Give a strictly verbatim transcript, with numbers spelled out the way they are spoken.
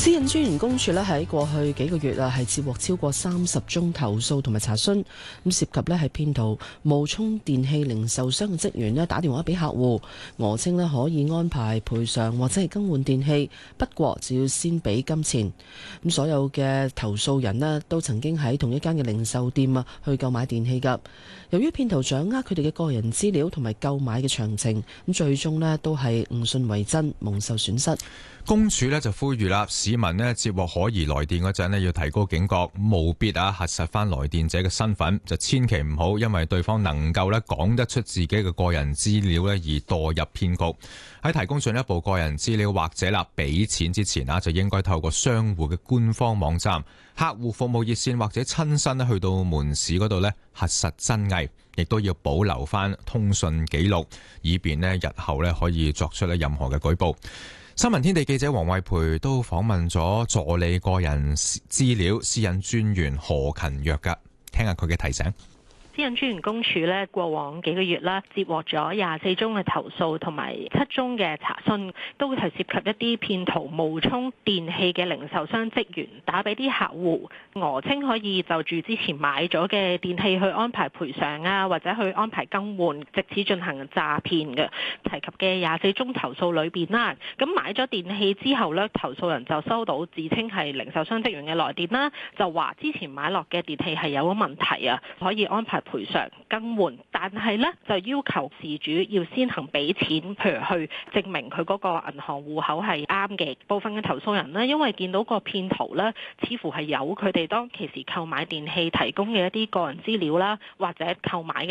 私隱專員公署咧喺過去幾個月啊，係接獲超過三十宗投訴同埋查詢，咁涉及咧係騙徒冒充電器零售商嘅職員咧打電話俾客戶，訛稱咧可以安排賠償或者係更換電器，不過就要先俾金錢。咁所有嘅投訴人咧都曾經喺同一間嘅零售店啊去購買電器㗎。由於騙徒掌握佢哋嘅個人資料同埋購買嘅詳情，咁最終咧都係誤信為真，蒙受損失。 公署咧就呼籲啦，市民咧接獲可疑來電嗰陣咧要提高警覺，務必啊核實翻來電者嘅身份，就千祈唔好因為對方能夠咧講得出自己嘅個人資料咧而墮入騙局。喺提供進一步個人資料或者啦俾錢之前啊，就應該透過商戶嘅官方網站、客戶服務熱線或者親身咧去到門市嗰度咧核實真偽，亦都要保留翻通訊記錄，以便咧日後咧可以作出咧任何嘅舉報。新聞天地記者黃慧培都訪問咗助理個人資料私隱專員何勤若噶，聽下佢嘅提醒。 私隱專員公署咧，過往幾個月啦，接獲咗廿四宗嘅投訴同埋七宗嘅查詢，都係涉及一啲騙徒冒充電器嘅零售商職員，打俾啲客戶，訛稱可以就住之前買咗嘅電器去安排賠償啊，或者去安排更換，藉此進行詐騙嘅。提及嘅廿四宗投訴裏邊啦，咁買咗電器之後咧，投訴人就收到自稱係零售商職員嘅來電啦，就話之前買落嘅電器係有咗問題啊，可以安排賠償更換，但係咧就要求事主要先行俾錢，譬如去證明佢嗰個銀行戶口係啱嘅。部分嘅投訴人呢，因為見到個騙徒咧，似乎係有佢哋當其時購買電器提供嘅一啲個人資料啦，或者購買嘅